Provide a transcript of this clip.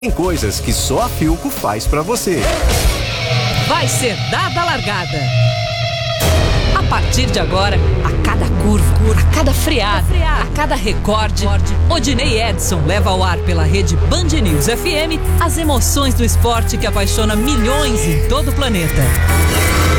Tem coisas que só a Philco faz pra você. Vai ser dada a largada. A partir de agora, a cada curva, a cada freada, a cada recorde, Odinei Edson leva ao ar pela rede Band News FM as emoções do esporte que apaixona milhões em todo o planeta.